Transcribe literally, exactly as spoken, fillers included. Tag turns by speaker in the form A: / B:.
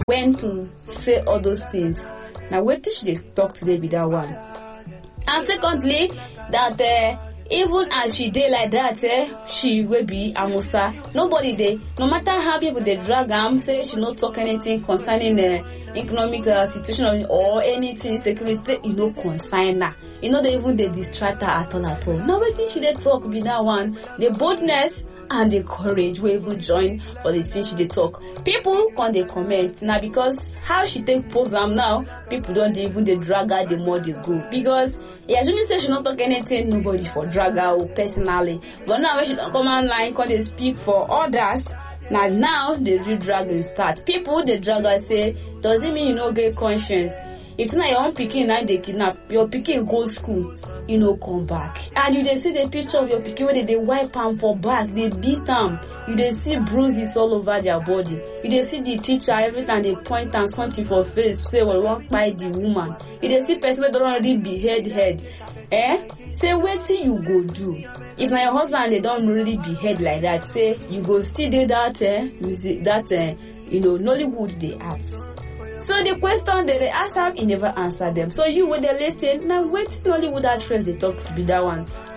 A: when to say all those things. Now wait till she talk today with that one. And secondly, that uh, even as she did like that, eh, she will be Amusa. Nobody they, no matter how people they drag am, say she not talk anything concerning the uh, economic uh, situation or anything security, you know, concern her. You know, they even they distract her at all at all. Now wait till she they talk with that one, the boldness and the courage we even join for the thing she dey talk. People can they comment now because how she take pose them now, people don't even they drag her the more they go. Because yeah, she say she not talk anything, nobody for drag her personally. But now when she don't come online, can they speak for others? Now now the real dragging start. People they drag her say, does it mean you no get conscience? If not your own pikin now they kidnap, your pikin go school, you know, come back. And you they see the picture of your pikin where they, they wipe am for back, they beat them. You they see bruises all over their body. You they see the teacher every time they point and something for face, say well walk by the woman. You they see person don't already behead head. Eh? Say wait till you go do. If now your husband they don't really behead like that, say you go still do that eh music that eh you know Nollywood they ask. So the question that they ask him, he never answer them. So you would they listen, now wait till Nollywood actress they talk to be that one.